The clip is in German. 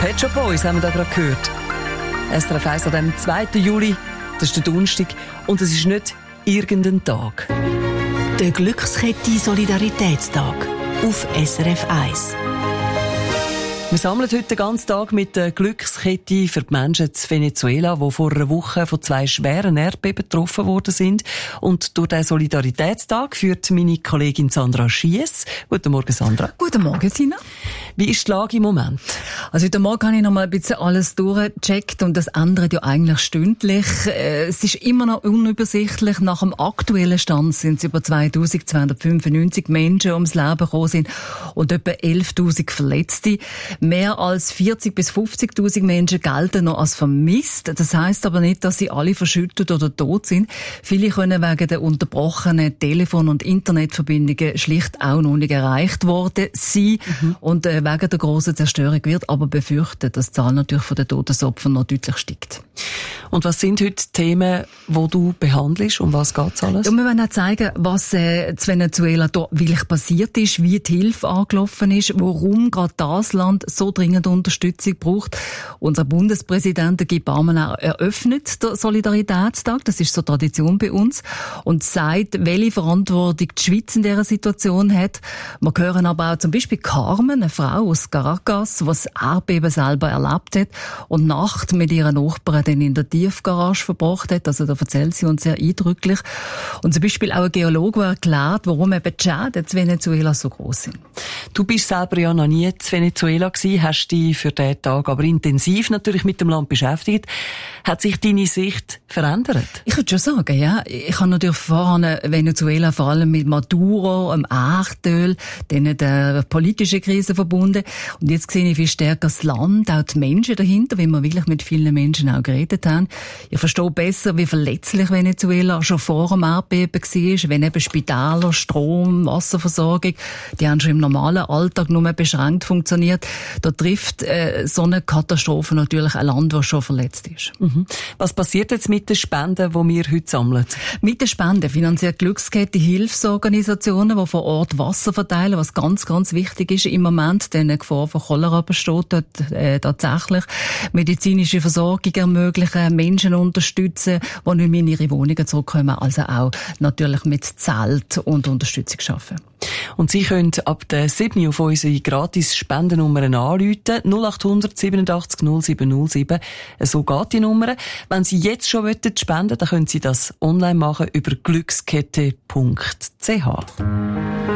Pet Shop Boys haben wir da gerade gehört. SRF 1 an dem 2. Juli, das ist der Donnerstag, und es ist nicht irgendein Tag. Der Glückskette Solidaritätstag auf SRF 1. Wir sammeln heute den ganzen Tag mit der Glückskette für die Menschen in Venezuela, die vor einer Woche von 2 schweren Erdbeben getroffen worden sind. Und durch den Solidaritätstag führt meine Kollegin Sandra Schiess. Guten Morgen, Sandra. Guten Morgen, Sina. Wie ist die Lage im Moment? Also heute Morgen habe ich noch mal ein bisschen alles durchgecheckt und das ändert ja eigentlich stündlich. Es ist immer noch unübersichtlich. Nach dem aktuellen Stand sind es über 2295 Menschen ums Leben gekommen sind und etwa 11.000 Verletzte. Mehr als 40.000 bis 50.000 Menschen gelten noch als vermisst. Das heisst aber nicht, dass sie alle verschüttet oder tot sind. Viele können wegen der unterbrochenen Telefon- und Internetverbindungen schlicht auch noch nicht erreicht worden sein. Und wegen der grossen Zerstörung wird aber befürchtet, dass die Zahl natürlich von den Todesopfern noch deutlich steigt. Und was sind heute Themen, die du behandelst? Um was geht es alles? Ja, wir wollen auch zeigen, was in Venezuela da wirklich passiert ist, wie die Hilfe angelaufen ist, warum gerade das Land so dringend Unterstützung braucht. Unser Bundespräsident Guy Parmelin eröffnet den Solidaritätstag, das ist so Tradition bei uns, und sagt, welche Verantwortung die Schweiz in dieser Situation hat. Wir hören aber auch zum Beispiel Carmen, eine Frau aus Caracas, die das Erdbeben selber erlebt hat und Nacht mit ihren Nachbarn dann in der Tiefgarage verbracht hat. Also da erzählt sie uns sehr eindrücklich. Und zum Beispiel auch ein Geologe, der erklärt, warum eben die Schäden in Venezuela so groß sind. Du bist selber ja noch nie in Venezuela gewesen, hast dich für diesen Tag aber intensiv natürlich mit dem Land beschäftigt. Hat sich deine Sicht verändert? Ich würde schon sagen, ja. Ich habe natürlich vorher Venezuela vor allem mit Maduro, dem Erdöl, dann der politischen Krise verbunden. Und jetzt sehe ich viel stärker das Land, auch die Menschen dahinter, wie wir wirklich mit vielen Menschen auch geredet haben. Ich verstehe besser, wie verletzlich Venezuela schon vor dem Erdbeben war, wenn eben Spitäler, Strom, Wasserversorgung, die haben schon im normalen Alltag nur beschränkt funktioniert. Da trifft so eine Katastrophe natürlich ein Land, das schon verletzt ist. Was passiert jetzt mit den Spenden, die wir heute sammeln? Mit den Spenden finanziert Glückskette Hilfsorganisationen, die vor Ort Wasser verteilen, was ganz, ganz wichtig ist im Moment, denn eine Gefahr von Cholera besteht dort tatsächlich. Medizinische Versorgung ermöglichen, Menschen unterstützen, die nicht mehr in ihre Wohnungen zurückkommen, also auch natürlich mit Zelt und Unterstützung schaffen. Und Sie können ab der 7 auf unsere gratis Spendennummern anrufen, 0800 87 0707. So geht die Nummer. Wenn Sie jetzt schon spenden wollen, dann können Sie das online machen über glückskette.ch.